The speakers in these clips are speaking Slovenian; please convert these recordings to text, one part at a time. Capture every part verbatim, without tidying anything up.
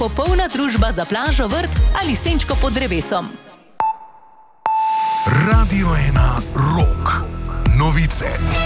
Popolna družba za plažo, vrt ali senčko pod drevesom. Radio ena Rock. Novice.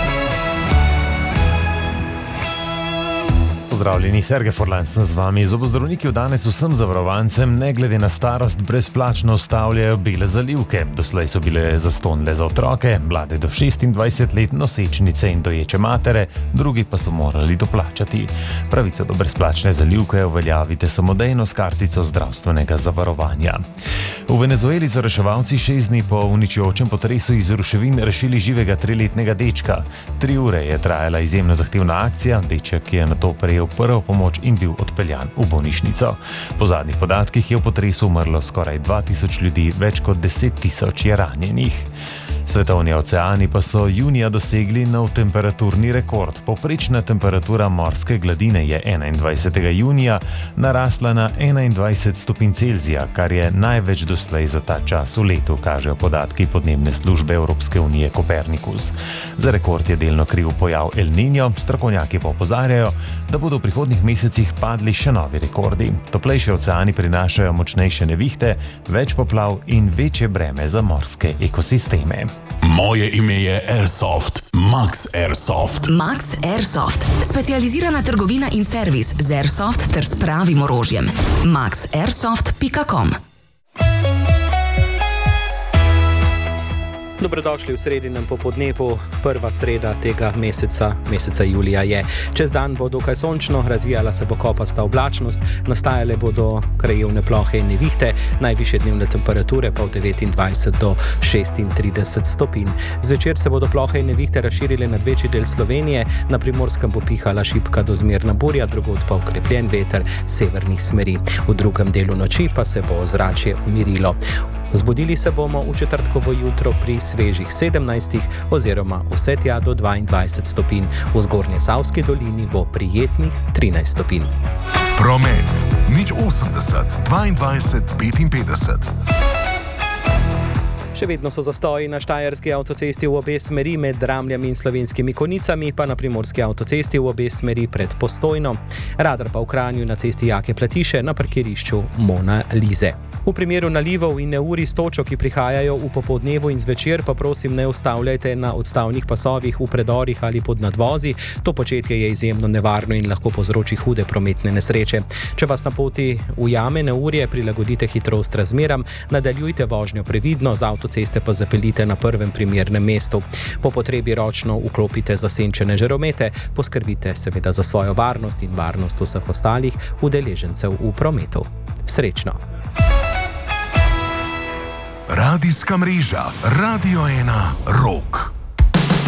Pozdravljeni, Sergej Forlan sem z vami. Zobozdravniki danes vsem zavarovancem, ne glede na starost, brezplačno ustavljajo bele zalivke. Doslej so bile zastonj le za otroke, mlade do šestindvajset let, nosečnice in doječe matere, drugi pa so morali doplačati. Pravico do brezplačne zalivke uveljavite samodejno s kartico zdravstvenega zavarovanja. V Venezueli so reševalci šest dni po uničujočem potresu iz ruševin rešili živega triletnega dečka. Tri ure je trajala izjemno zahtevna akcija, deček je nato prejel prvo pomoč in bil odpeljan v bolnišnico. Po zadnjih podatkih je v potresu umrlo skoraj dva tisoč ljudi, več kot deset tisoč je ranjenih. Svetovni oceani pa so junija dosegli nov temperaturni rekord. Povprečna temperatura morske gladine je enaindvajsetega junija narasla na enaindvajset stopinj Celzija, kar je največ doslej za ta čas v letu, kažejo podatki podnebne službe Evropske unije Copernicus. Za rekord je delno kriv pojav El Niño, strokovnjaki pa opozarjajo, da bodo v prihodnjih mesecih padli še novi rekordi. Toplejši oceani prinašajo močnejše nevihte, več poplav in večje breme za morske ekosisteme. Moje ime je Airsoft, Max Airsoft. Max Airsoft, specializirana trgovina in servis z Airsoft ter s pravim orožjem. max airsoft pika com. Dobrodošli v sredinem popodnevu, prva sreda tega meseca, meseca julija je. Čez dan bo dokaj sončno, razvijala se bo kopasta oblačnost, nastajale bodo krajevne plohe in nevihte, najvišje dnevne temperature pa od devetindvajset do šestintrideset stopinj. Zvečer se bodo plohe in nevihte razširile nad večji del Slovenije, na Primorskem bo pihala šibka do zmerna burja, drugod pa okrepljen veter severnih smeri. V drugem delu noči pa se bo ozračje umirilo. Zbudili se bomo v četrtkovo jutro pri svežih sedemnajstih oziroma vse tja do dvaindvajset stopinj. V Zgornjesavski dolini bo prijetnih trinajst stopinj. Promet nič osemdeset dvaindvajset petinpetdeset. Še vedno so zastoji na Štajerski avtocesti v obe smeri med Dramljami in Slovenskimi Konjicami, pa na Primorski avtocesti v obe smeri pred Postojno. Radar pa v Kranju na cesti Jake Platiše na parkirišču Mona Lize. V primeru nalivov in neurij s točo, ki prihajajo v popodnevu in zvečer, pa prosim ne ustavljajte na odstavnih pasovih, v predorih ali pod nadvozi. To početje je izjemno nevarno in lahko povzroči hude prometne nesreče. Če vas na poti ujame neurje, prilagodite hitrost razmeram, nadaljujte vožnjo previdno, z avtoceste pa zapeljite na prvem primernem mestu. Po potrebi ročno vklopite zasenčene žaromete, poskrbite seveda za svojo varnost in varnost vseh ostalih udeležencev v prometu. Srečno! Radijska mreža Radio ena Rock.